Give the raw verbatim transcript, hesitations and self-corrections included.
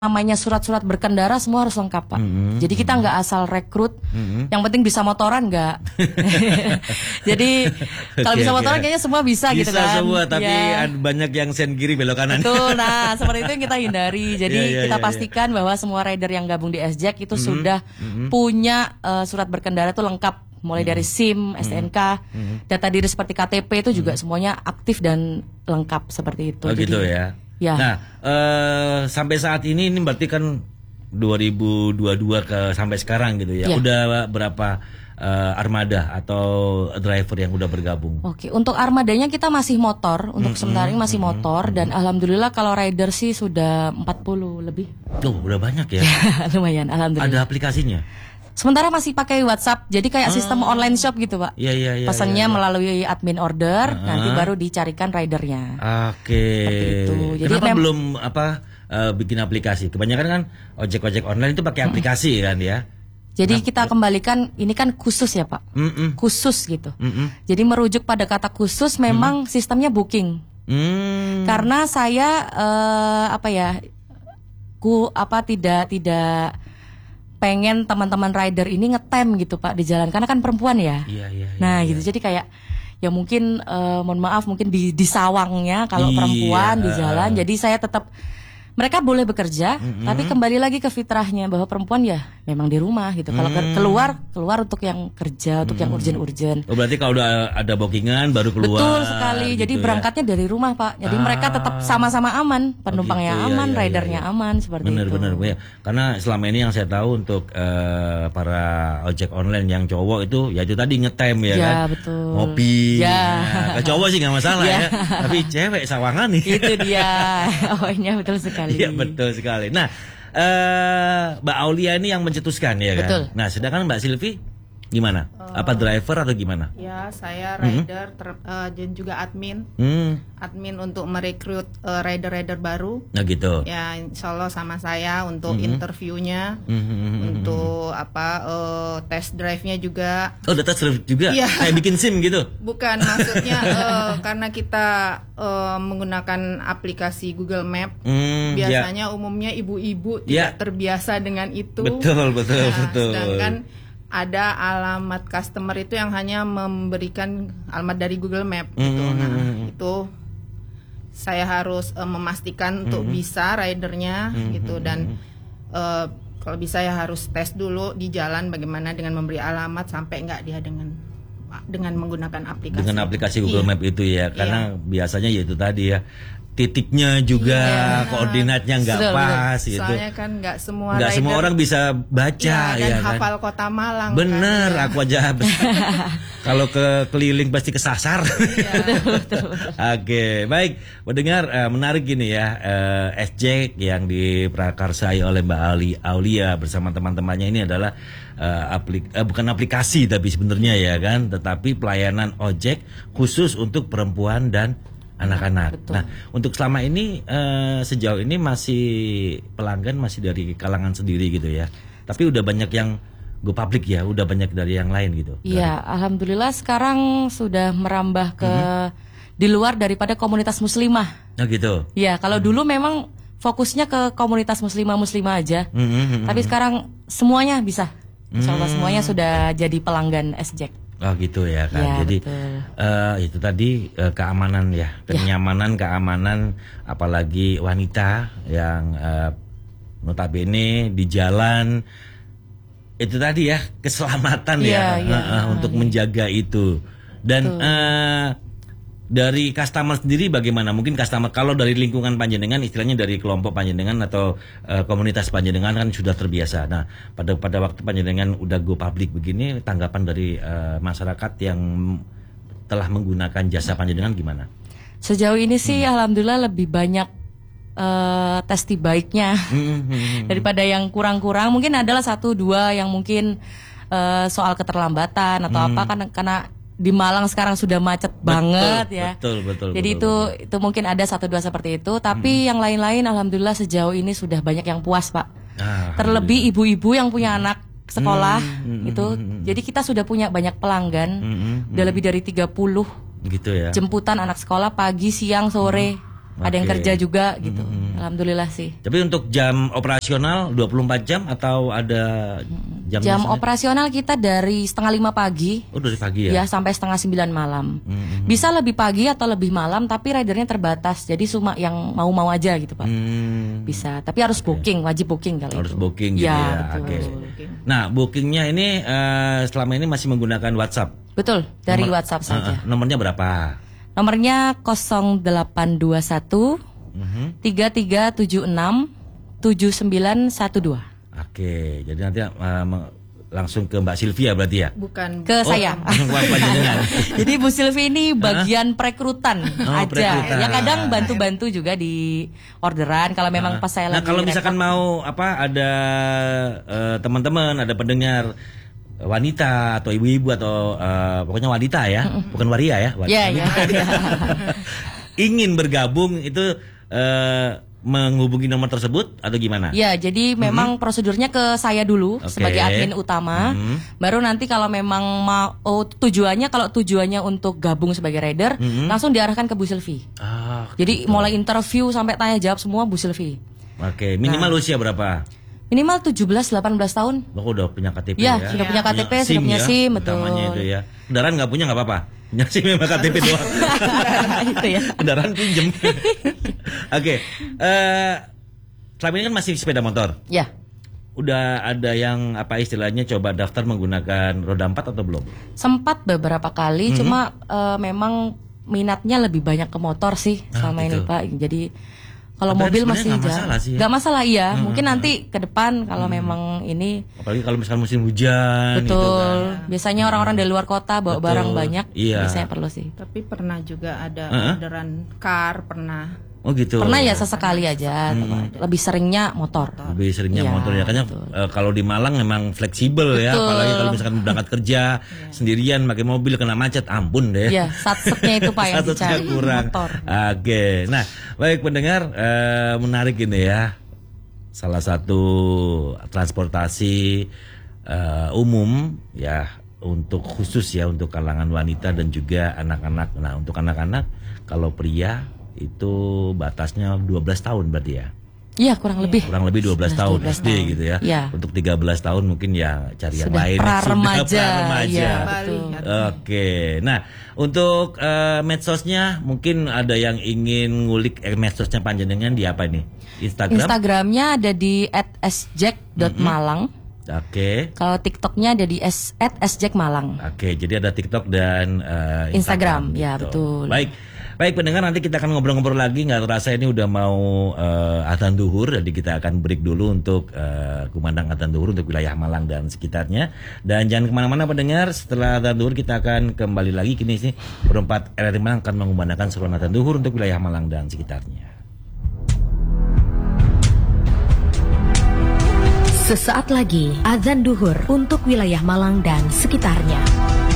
namanya surat-surat berkendara semua harus lengkap, Pak. Mm-hmm. Jadi kita nggak asal rekrut, mm-hmm. yang penting bisa motoran nggak. Jadi kalau okay, bisa motoran okay. kayaknya semua bisa, bisa gitu kan. Bisa semua, tapi ya. banyak yang sen kiri belok kanan. Betul, nah seperti itu yang kita hindari. Jadi yeah, yeah, kita yeah, pastikan yeah. bahwa semua rider yang gabung di S-Jack itu mm-hmm. sudah mm-hmm. punya uh, surat berkendara itu lengkap. Mulai mm-hmm. dari SIM, S T N K, mm-hmm. data diri seperti K T P itu juga mm-hmm. semuanya aktif dan lengkap seperti itu. Oh Jadi, gitu ya. Ya. Nah, uh, sampai saat ini ini berarti kan dua ribu dua puluh dua ke sampai sekarang gitu ya. ya. Udah berapa uh, armada atau driver yang udah bergabung? Oke, untuk armadanya kita masih motor, untuk mm-hmm. sementara ini masih mm-hmm. motor mm-hmm. dan alhamdulillah kalau rider sih sudah empat puluh lebih. Tuh, udah banyak ya. Lumayan, alhamdulillah. Ada aplikasinya? Sementara masih pakai WhatsApp, jadi kayak ah. sistem online shop gitu, Pak. Iya, iya, iya. Pesannya ya, ya. melalui admin order, uh-huh. nanti baru dicarikan ridernya. Oke. Okay. Itu. Jadi kenapa mem- belum apa uh, bikin aplikasi? Kebanyakan kan ojek-ojek online itu pakai aplikasi hmm. kan ya. Jadi nah, kita kembalikan, ini kan khusus ya, Pak. Mm-mm. Khusus gitu. Mm-mm. Jadi merujuk pada kata khusus, memang mm. sistemnya booking. Mm. Karena saya uh, apa ya, ku apa tidak tidak pengen teman-teman rider ini ngetem gitu, Pak, di jalan, karena kan perempuan ya. Iya, iya, nah iya, gitu, iya. jadi kayak ya mungkin uh, mohon maaf mungkin di, di sawangnya kalau iya. perempuan di jalan, jadi saya tetap mereka boleh bekerja, mm-hmm. tapi kembali lagi ke fitrahnya bahwa perempuan ya memang di rumah gitu. Kalau mm. keluar keluar untuk yang kerja, untuk mm. yang urgent-urgent. Oh, berarti kalau udah ada bookingan baru keluar. Betul sekali. Gitu Jadi ya? Berangkatnya dari rumah, Pak. Jadi ah. mereka tetap sama-sama aman, penumpangnya oh, gitu. aman, ya, ya, ridernya ya, ya. aman seperti bener, itu. Bener bener. Karena selama ini yang saya tahu untuk uh, para ojek online yang cowok itu ya itu tadi ngetem ya, ya kan. Betul. Ngopi. Ya. Nah, cowok sih nggak masalah ya. ya. Tapi cewek sawangan nih. Itu dia. Awalnya betul sekali. Iya betul sekali. Nah, uh, Mbak Aulia ini yang mencetuskan ya kan. Betul. Nah, sedangkan Mbak Silvi gimana? Uh, Apa driver atau gimana? Ya, saya rider ter, uh, dan juga admin. Hmm. Admin untuk merekrut uh, rider-rider baru. Nah gitu. Ya, insya Allah sama saya untuk mm-hmm. interviewnya, mm-hmm. untuk apa uh, test drive-nya juga. Oh, udah test drive juga? Ya. Kayak bikin SIM gitu? Bukan, maksudnya uh, karena kita uh, menggunakan aplikasi Google Map. Mm, biasanya ya. Umumnya ibu-ibu tidak ya. terbiasa dengan itu. Betul, betul, nah, betul. Sedangkan ada alamat customer itu yang hanya memberikan alamat dari Google Map gitu. Mm-hmm. Nah, itu saya harus uh, memastikan mm-hmm. untuk bisa ridernya mm-hmm. gitu, dan uh, kalau bisa ya harus tes dulu di jalan bagaimana dengan memberi alamat sampai enggak dia dengan dengan menggunakan aplikasi. Dengan aplikasi Google iya. Map itu ya, karena iya. biasanya ya itu tadi ya. Titiknya juga iya, koordinatnya nggak pas betul. gitu. Soalnya kan nggak semua nggak semua orang bisa baca ya, dan ya hafal kan? Kota Malang. Bener, kan, aku aja kalau ke keliling pasti kesasar. Ya. Oke, baik. Mendengar uh, menarik gini ya, uh, S-Jack yang diprakarsai oleh Mbak Ali Aulia bersama teman-temannya ini adalah uh, aplik uh, bukan aplikasi tapi sebenarnya ya kan, tetapi pelayanan ojek khusus untuk perempuan dan anak-anak. Betul. Nah, untuk selama ini uh, sejauh ini masih pelanggan masih dari kalangan sendiri gitu ya. Tapi udah banyak yang go public ya, udah banyak dari yang lain gitu. Iya, alhamdulillah sekarang sudah merambah ke mm-hmm. di luar daripada komunitas muslimah. Oh gitu. Iya, kalau mm-hmm. dulu memang fokusnya ke komunitas muslimah-muslimah aja. Mm-hmm. Tapi sekarang semuanya bisa. Insya Allah mm-hmm. semuanya sudah jadi pelanggan S-Jack. Oh gitu ya kan. Ya, jadi uh, itu tadi uh, keamanan ya, kenyamanan, ya. keamanan, apalagi wanita yang uh, notabene di jalan itu tadi ya, keselamatan ya, ya, ya, uh, uh, untuk ya. menjaga itu. Dan uh, dari customer sendiri bagaimana? Mungkin customer kalau dari lingkungan panjenengan, istilahnya dari kelompok panjenengan atau uh, komunitas panjenengan kan sudah terbiasa. Nah, pada pada waktu panjenengan udah go public begini, tanggapan dari uh, masyarakat yang telah menggunakan jasa panjenengan gimana? Sejauh ini sih hmm. alhamdulillah lebih banyak uh, testi baiknya hmm. daripada yang kurang-kurang. Mungkin adalah satu dua yang mungkin uh, soal keterlambatan atau hmm. apa kan, karena di Malang sekarang sudah macet betul, banget ya. Betul, betul. Jadi betul, itu betul. itu mungkin ada satu dua seperti itu, tapi hmm. yang lain-lain alhamdulillah sejauh ini sudah banyak yang puas, Pak. Ah, terlebih ibu-ibu yang punya anak sekolah hmm, itu. Hmm, jadi kita sudah punya banyak pelanggan. Hmm, udah lebih dari tiga puluh gitu ya. Jemputan anak sekolah pagi, siang, sore. Hmm. Ada okay. yang kerja juga gitu. Hmm. Alhamdulillah sih. Tapi untuk jam operasional dua puluh empat jam atau ada jam Jam operasional kita dari setengah lima pagi. Oh, dari pagi ya? Ya, sampai setengah sembilan malam. Hmm. Bisa lebih pagi atau lebih malam, tapi ridernya terbatas. Jadi cuma yang mau-mau aja gitu, Pak. Hmm. Bisa, tapi harus booking, wajib booking kalau Harus itu. booking gitu ya. ya. Betul. Oke. Nah, bookingnya ini uh, selama ini masih menggunakan WhatsApp. Betul, dari Nomor- WhatsApp saja. Uh, uh, nomornya berapa? Nomornya nol delapan dua satu Mhm. tiga tiga tujuh enam tujuh sembilan satu dua. Oke, jadi nanti uh, me- langsung ke Mbak Sylvia berarti ya? Bukan Ke saya. Wah, panjenengan. Jadi Bu Silvi ini bagian perekrutan Oh, aja. perekrutan. Ya kadang bantu-bantu juga di orderan kalau memang pas saya Nah, lagi kalau misalkan repot. mau apa ada eh, teman-teman, ada pendengar wanita atau ibu-ibu atau eh, pokoknya wanita ya, bukan waria ya, wanita. Ya, ya, ya. Ingin bergabung itu eh, menghubungi nomor tersebut atau gimana? Ya, jadi memang prosedurnya ke saya dulu Oke. sebagai admin utama. Mhm. Baru nanti kalau memang mau oh, tujuannya kalau tujuannya untuk gabung sebagai rider, langsung diarahkan ke Bu Silvi. Ah, Jadi mulai interview sampai tanya jawab semua Bu Silvi. Oke, minimal usia berapa? Minimal tujuh belas delapan belas tahun. Lo udah punya K T P Ya, ya? sudah punya K T P, sudah punya ya, SIM, betul. utamanya itu ya. Kendaraan nggak punya nggak apa-apa. Punya SIM memang K T P doang. Itu ya. Kendaraan pinjem. Oke, eh, selama ini kan masih sepeda motor. Ya. Udah ada yang apa istilahnya coba daftar menggunakan roda empat atau belum? Sempat beberapa kali, cuma eh, memang minatnya lebih banyak ke motor sih Ah, selama gitu. ini Pak. Jadi kalau Padahal mobil sebenarnya masih nggak jarang. masalah sih ya. Nggak masalah iya. Mungkin nanti ke depan kalau memang ini Apalagi kalau misalkan musim hujan. gitu betul. kan. Biasanya orang-orang dari luar kota bawa Betul. barang banyak, Iya. biasanya perlu sih. Tapi pernah juga ada Heeh. orderan car, pernah. Oh gitu. Pernah ya sesekali aja, lebih seringnya motor. Lebih seringnya Iya, motor ya. Kayaknya betul. eh, kalau di Malang memang fleksibel ya. Betul. Apalagi kalau misalkan berangkat kerja sendirian pakai mobil kena macet, ampun deh. Iya, satsetnya itu Pak yang Statusnya dicari kurang. motor. Oke, nah baik pendengar, eh, menarik ini ya. Salah satu transportasi eh, umum ya untuk khusus ya untuk kalangan wanita dan juga anak-anak. Nah untuk anak-anak kalau pria itu batasnya dua belas tahun berarti ya. Iya, kurang lebih. Kurang lebih dua belas tahun dua belas S D tahun. gitu ya. Iya. Untuk tiga belas tahun mungkin ya cari yang Sudah lain. pra-remaja. pra-remaja. Iya, Bali. betul. Oke, nah untuk eh, medsosnya mungkin ada yang ingin ngulik eh, medsosnya panjenengan di apa nih? Instagram? Instagramnya ada di at s jack dot malang. Oke, Kalau TikToknya ada di s at s jack malang. oke. Jadi ada TikTok dan eh, Instagram, ya, gitu. betul. Baik, baik pendengar nanti kita akan ngobrol-ngobrol lagi. Nggak terasa ini udah mau eh, adzan duhur, jadi kita akan break dulu untuk eh, kumandang adzan duhur untuk wilayah Malang dan sekitarnya. Dan jangan kemana-mana pendengar. Setelah adzan duhur kita akan kembali lagi. Kini sih perempat R R I Malang akan mengumandangkan seruan adzan duhur untuk wilayah Malang dan sekitarnya. Sesaat lagi azan duhur untuk wilayah Malang dan sekitarnya.